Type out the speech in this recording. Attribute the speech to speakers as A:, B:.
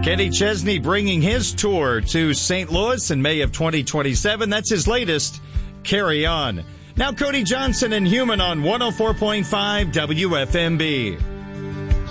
A: Kenny Chesney bringing his tour to St. Louis in May of 2027. That's his latest, Carry On. Now Cody Johnson and Human on 104.5 WFMB.